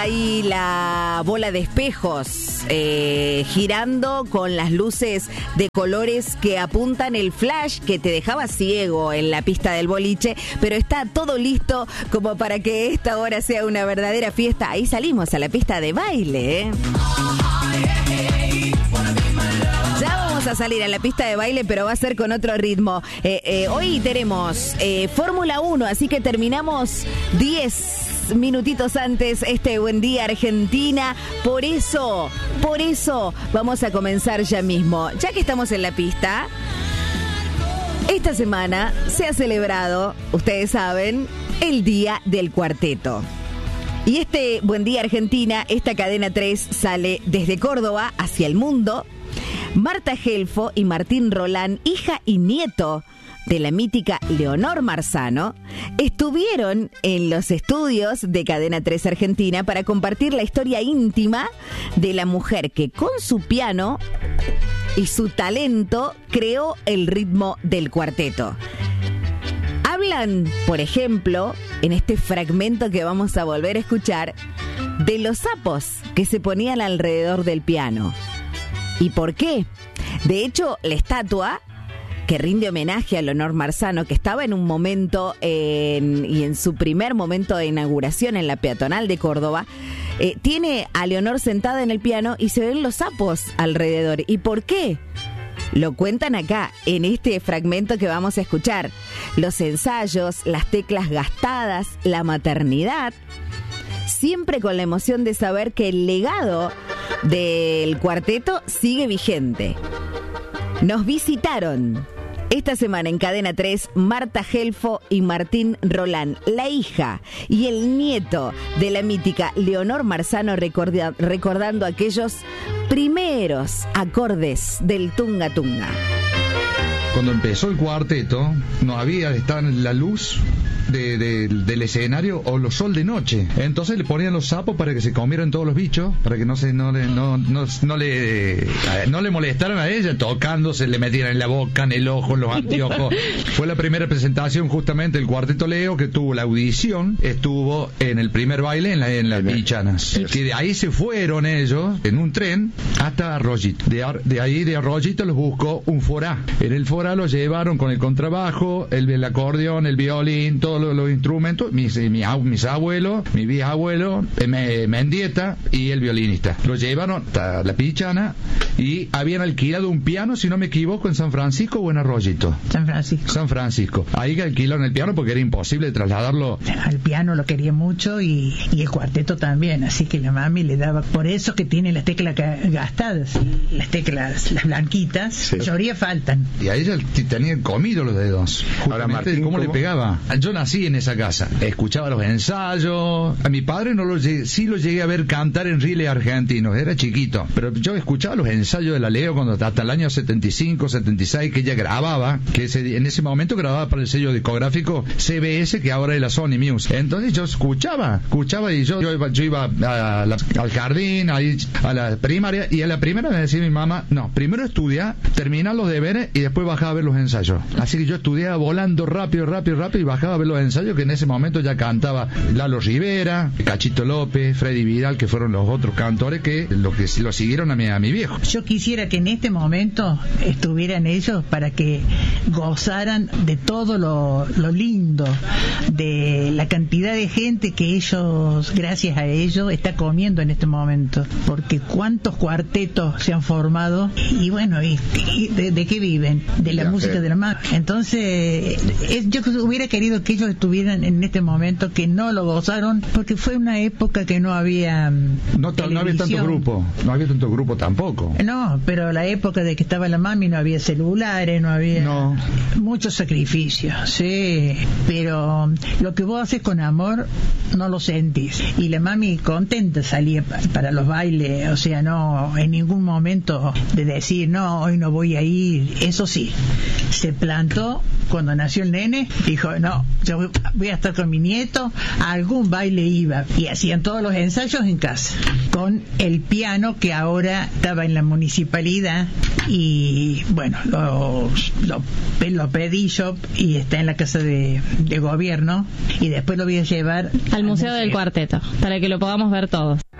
ahí la bola de espejos girando con las luces de colores que apuntan el flash que te dejaba ciego en la pista del boliche, pero está todo listo como para que esta hora sea una verdadera fiesta. Ahí salimos a la pista de baile, ¿eh? Ya vamos a salir a la pista de baile, pero va a ser con otro ritmo. Hoy tenemos Fórmula 1, así que terminamos 10 minutitos antes este Buen Día Argentina. Por eso vamos a comenzar ya mismo. Ya que estamos en la pista, esta semana se ha celebrado, ustedes saben, el Día del Cuarteto. Y este Buen Día Argentina, esta cadena 3 sale desde Córdoba hacia el mundo. Marta Gelfo y Martín Rolán, hija y nieto de la mítica Leonor Marzano, estuvieron en los estudios de Cadena 3 Argentina para compartir la historia íntima de la mujer que con su piano y su talento creó el ritmo del cuarteto. Hablan, por ejemplo, en este fragmento que vamos a volver a escuchar, de los sapos que se ponían alrededor del piano. ¿Y por qué? De hecho, la estatua que rinde homenaje a Leonor Marzano, que estaba en un momento y en su primer momento de inauguración en la peatonal de Córdoba, tiene a Leonor sentada en el piano y se ven los sapos alrededor. ¿Y por qué? Lo cuentan acá, en este fragmento que vamos a escuchar. Los ensayos, las teclas gastadas, la maternidad, siempre con la emoción de saber que el legado del cuarteto sigue vigente. Nos visitaron esta semana en Cadena 3 Marta Gelfo y Martín Rolán, la hija y el nieto de la mítica Leonor Marzano, recordando aquellos primeros acordes del Tunga Tunga. Cuando empezó el cuarteto, no había estar la luz del escenario o los sol de noche. Entonces le ponían los sapos para que se comieran todos los bichos, para que no le molestaran a ella, tocándose, le metieran en la boca, en el ojo, en los anteojos. Fue la primera presentación justamente del Cuarteto Leo, que tuvo la audición, estuvo en el primer baile en las Bichanas. Que de ahí se fueron ellos en un tren hasta Arroyito. De ahí de Arroyito los buscó un forá. En el forá los llevaron con el contrabajo, el acordeón, el violín, todos los instrumentos, mis abuelos, mi bisabuelo, Mendieta y el violinista. Lo llevaron a la Pichana y habían alquilado un piano, si no me equivoco, en San Francisco o en Arroyito. San Francisco. Ahí alquilaron el piano porque era imposible trasladarlo. Al piano lo quería mucho y el cuarteto también, así que la mami le daba. Por eso que tiene las teclas gastadas, las teclas, las blanquitas, sí. La mayoría faltan. Y a ella tenía comido los dedos. Ahora, Martín, ¿cómo le pegaba? Yo nací en esa casa, escuchaba los ensayos. A mi padre sí lo llegué a ver cantar en Rile argentinos, era chiquito, pero yo escuchaba los ensayos de la Leo cuando hasta el año 75, 76, que ella grababa, que en ese momento grababa para el sello discográfico CBS, que ahora es la Sony Music. Entonces yo escuchaba y yo iba al jardín, ahí a la primaria, y a la primera me decía mi mamá, no, primero estudia, termina los deberes y después bajaba a ver los ensayos. Así que yo estudiaba volando rápido y bajaba a ver los ensayos, que en ese momento ya cantaba Lalo Rivera, Cachito López, Freddy Vidal, que fueron los otros cantores que lo siguieron a mi viejo. Yo quisiera que en este momento estuvieran ellos para que gozaran de todo lo lindo, de la cantidad de gente que ellos, gracias a ellos, está comiendo en este momento, porque cuántos cuartetos se han formado y bueno, ¿de qué viven? De la música de la mano. Entonces yo hubiera querido que ellos estuvieran en este momento, que no lo gozaron, porque fue una época que no había no había tanto grupo tampoco. No, pero la época de que estaba la mami no había celulares, no había muchos sacrificios, sí, pero lo que vos haces con amor no lo sentís, y la mami contenta salía para los bailes, o sea, no en ningún momento de decir no, hoy no voy a ir. Eso sí, se plantó cuando nació el nene, dijo no, yo yo voy a estar con mi nieto, a algún baile iba, y hacían todos los ensayos en casa, con el piano que ahora estaba en la municipalidad, y bueno, lo pedí yo y está en la casa de gobierno, y después lo voy a llevar al Museo del Cuarteto, para que lo podamos ver todos.